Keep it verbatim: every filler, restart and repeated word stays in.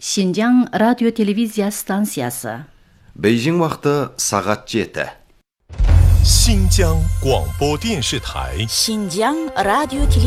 Шинжаң радио телевизия станциясы. Бейжің уақыты сағат жеті. 新疆广播电视台 Шинжаң радио телевизия